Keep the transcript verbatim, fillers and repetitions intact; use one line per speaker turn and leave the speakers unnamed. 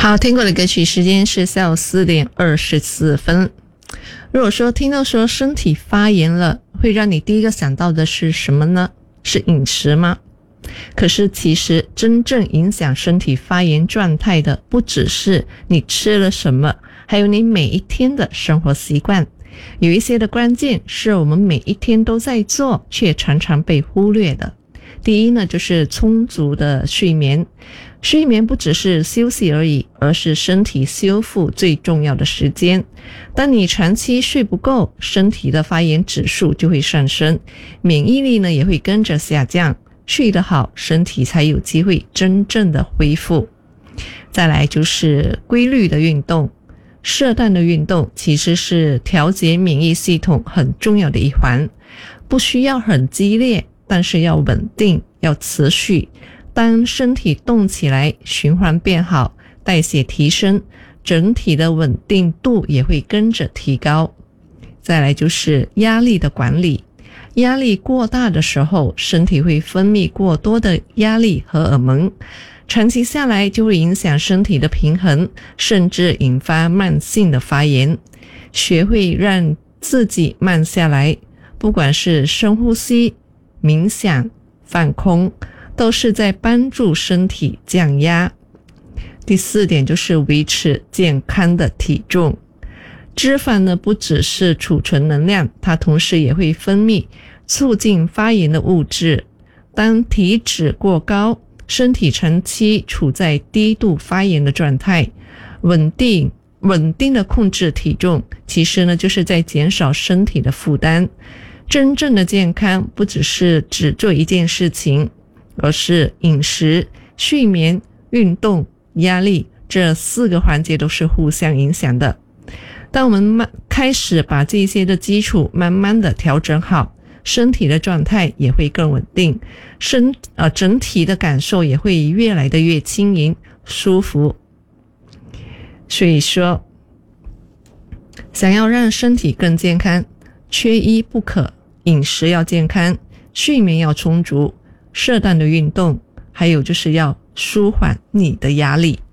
好，听过的歌曲时间是下午四点二十四分。如果说听到说身体发炎了，会让你第一个想到的是什么呢？是饮食吗？可是其实真正影响身体发炎状态的，不只是你吃了什么，还有你每一天的生活习惯。有一些的关键是我们每一天都在做，却常常被忽略的。第一呢，就是充足的睡眠。睡眠不只是休息而已，而是身体修复最重要的时间。当你长期睡不够，身体的发炎指数就会上升，免疫力呢也会跟着下降。睡得好，身体才有机会真正的恢复。再来就是规律的运动。适当的运动其实是调节免疫系统很重要的一环，不需要很激烈，但是要稳定，要持续。当身体动起来，循环变好，代谢提升，整体的稳定度也会跟着提高。再来就是压力的管理。压力过大的时候，身体会分泌过多的压力荷尔蒙，长期下来就会影响身体的平衡，甚至引发慢性的发炎。学会让自己慢下来，不管是深呼吸、冥想、放空，都是在帮助身体降压。第四点就是维持健康的体重。脂肪呢，不只是储存能量，它同时也会分泌促进发炎的物质。当体脂过高，身体长期处在低度发炎的状态，稳定稳定的控制体重，其实呢就是在减少身体的负担。真正的健康不只是只做一件事情，而是饮食、睡眠、运动、压力这四个环节都是互相影响的。当我们慢开始把这些的基础慢慢的调整好，身体的状态也会更稳定，身呃整体的感受也会越来的越轻盈舒服。所以说，想要让身体更健康，缺一不可，饮食要健康，睡眠要充足，适当的运动，还有就是要舒缓你的压力。